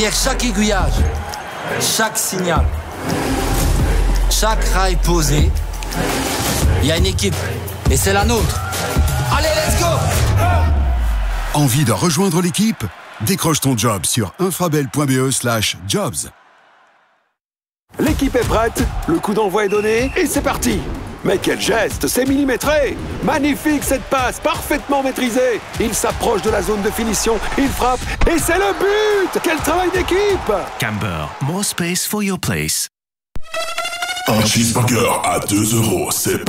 Derrière chaque aiguillage, chaque signal, chaque rail posé, il y a une équipe. Et c'est la nôtre. Allez, let's go! Envie de rejoindre l'équipe? Décroche ton job sur infrabel.be/jobs. L'équipe est prête, le coup d'envoi est donné et c'est parti. Mais quel geste, c'est millimétré. Magnifique cette passe, parfaitement maîtrisée. Il s'approche de la zone de finition, il frappe et c'est le but. Quel travail d'équipe. Camber, more space for your place. Un cheeseburger à 2 €, c'est